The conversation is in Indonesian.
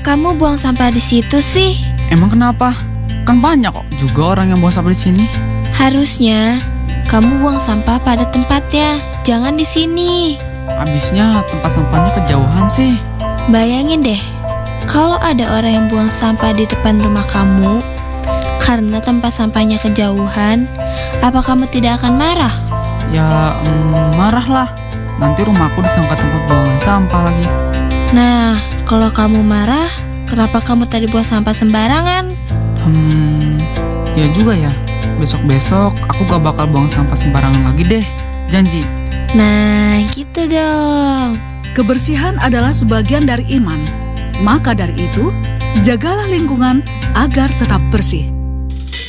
kamu buang sampah di situ sih? Emang kenapa? Kan banyak kok juga orang yang buang sampah di sini. Harusnya kamu buang sampah pada tempatnya, jangan di sini. Habisnya tempat sampahnya kejauhan sih. Bayangin deh, kalau ada orang yang buang sampah di depan rumah kamu karena tempat sampahnya kejauhan, apa kamu tidak akan marah? Ya, marah lah. Nanti rumahku disangka tempat buangan sampah lagi. Nah, kalau kamu marah, kenapa kamu tadi buang sampah sembarangan? Ya juga ya. Besok-besok aku gak bakal buang sampah sembarangan lagi deh. Janji. Nah, gitu dong. Kebersihan adalah sebagian dari iman. Maka dari itu, jagalah lingkungan agar tetap bersih.